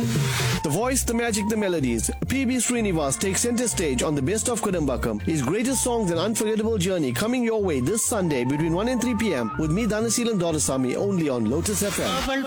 The voice, the magic, the melodies. PB Srinivas takes center stage on the Best of Kudambakam. His greatest songs and unforgettable journey coming your way this Sunday between 1 and 3 p.m. with me, Dhanasilam Dorasamy, only on Lotus FM.